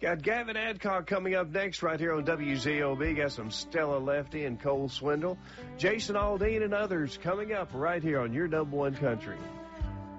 Got Gavin Adcock coming up next right here on WZOB. Got some Stella Lefty and Cole Swindle. Jason Aldean and others coming up right here on your number one country.